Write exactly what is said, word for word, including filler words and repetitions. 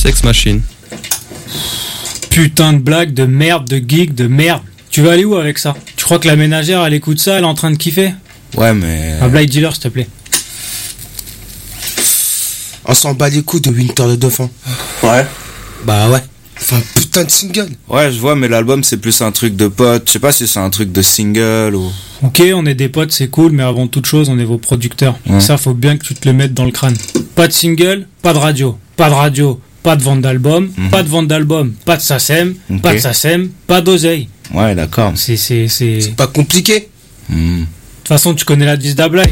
Sex Machine. Putain de blague, de merde, de geek, de merde. Tu vas aller où avec ça? Tu crois que la ménagère, elle écoute ça, elle est en train de kiffer? Ouais, mais... Un Black Dealer, s'il te plaît. On s'en bat les couilles de Winter de Dauphin. Ouais. Bah ouais. Enfin, putain de single. Ouais, je vois, mais l'album, c'est plus un truc de pote. Je sais pas si c'est un truc de single ou... Ok, on est des potes, c'est cool, mais avant toute chose, on est vos producteurs. Ouais. Ça, faut bien que tu te le mettes dans le crâne. Pas de single, pas de radio. Pas de radio, pas de vente d'album. Mhm. Pas de vente d'album, pas de SACEM. Ok. Pas de SACEM, pas d'oseille. Ouais, d'accord. C'est, c'est, c'est... De C'est pas compliqué. Hmm. toute façon, tu connais la devise d'Ablaye.